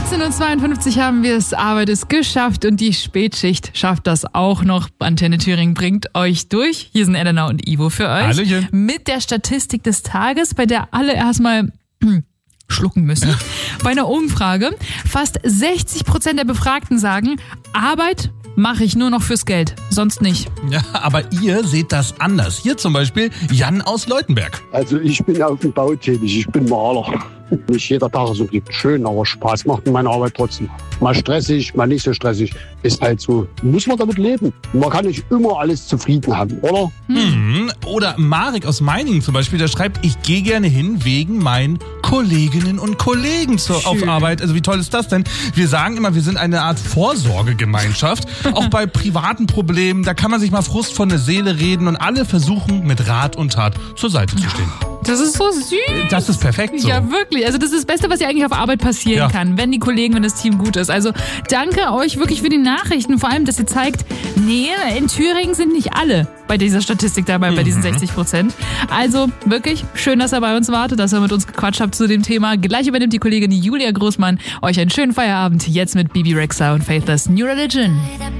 18:52 haben wir es, Arbeit ist geschafft und die Spätschicht schafft das auch noch. Antenne Thüringen bringt euch durch. Hier sind Elena und Ivo für euch. Hallöchen. Mit der Statistik des Tages, bei der alle erstmal schlucken müssen. Bei einer Umfrage, fast 60% der Befragten sagen, Arbeit mache ich nur noch fürs Geld, sonst nicht. Ja, aber ihr seht das anders. Hier zum Beispiel Jan aus Leutenberg. Also ich bin auf dem Bau tätig, ich bin Maler. Nicht jeder Tag ist so schön, aber Spaß macht meine Arbeit trotzdem. Mal stressig, mal nicht so stressig. Ist halt so. Muss man damit leben. Man kann nicht immer alles zufrieden haben, oder? Oder Marek aus Meiningen zum Beispiel, der schreibt, ich gehe gerne hin wegen meinen Kolleginnen und Kollegen auf Arbeit. Also wie toll ist das denn? Wir sagen immer, wir sind eine Art Vorsorgegemeinschaft. Auch bei privaten Problemen, da kann man sich mal Frust von der Seele reden und alle versuchen mit Rat und Tat zur Seite zu stehen. Das ist so süß. Das ist perfekt so. Ja, wirklich. Also das ist das Beste, was ja eigentlich auf Arbeit passieren kann, wenn die Kollegen, wenn das Team gut ist. Also danke euch wirklich für die Nachrichten, vor allem, dass ihr zeigt, nee, in Thüringen sind nicht alle bei dieser Statistik dabei, bei diesen 60%. Also wirklich schön, dass ihr bei uns wartet, dass ihr mit uns gequatscht habt zu dem Thema. Gleich übernimmt die Kollegin Julia Großmann euch einen schönen Feierabend. Jetzt mit Bibi Rexha und Faithless New Religion.